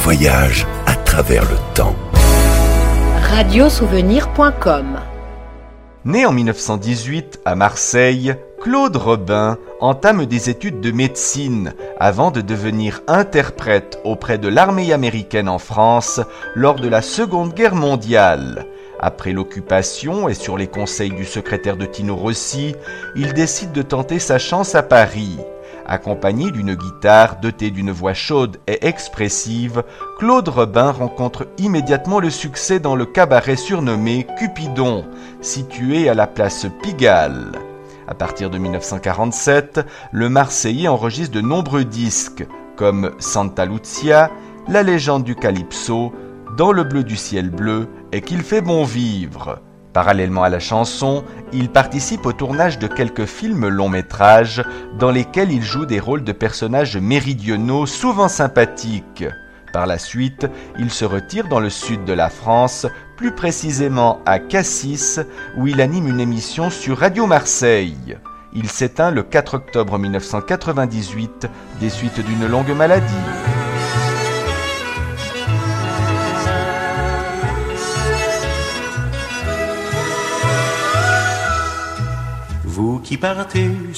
voyage à travers le temps. Radiosouvenir.com. Né en 1918 à Marseille, Claude Robin entame des études de médecine avant de devenir interprète auprès de l'armée américaine en France lors de la Seconde Guerre mondiale. Après l'occupation et sur les conseils du secrétaire de Tino Rossi, il décide de tenter sa chance à Paris. Accompagné d'une guitare dotée d'une voix chaude et expressive, Claude Robin rencontre immédiatement le succès dans le cabaret surnommé Cupidon, situé à la place Pigalle. À partir de 1947, le Marseillais enregistre de nombreux disques, comme Santa Lucia, La légende du Calypso, Dans le bleu du ciel bleu et Qu'il fait bon vivre. Parallèlement à la chanson, il participe au tournage de quelques films longs métrages dans lesquels il joue des rôles de personnages méridionaux souvent sympathiques. Par la suite, il se retire dans le sud de la France, plus précisément à Cassis, où il anime une émission sur Radio Marseille. Il s'éteint le 4 octobre 1998 des suites d'une longue maladie. Vous qui partez